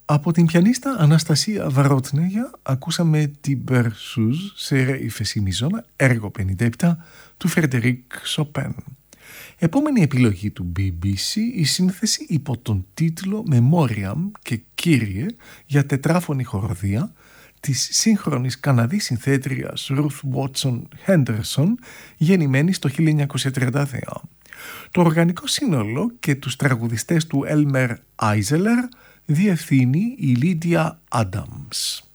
Από την πιανίστα Αναστασία Βαρότνεγια ακούσαμε την Berceuse σε ρε ύφεση μιζώνα, έργο 57 του Φρεντερίκ Σοπέν. Επόμενη επιλογή του BBC, η σύνθεση υπό τον τίτλο Memoriam και Κύριε για τετράφωνη χοροδία της σύγχρονης Καναδής συνθέτριας Ruth Watson Henderson, γεννημένη στο 1932. Το οργανικό σύνολο και τους τραγουδιστές του Elmer Eiseler διευθύνει η Lydia Adams.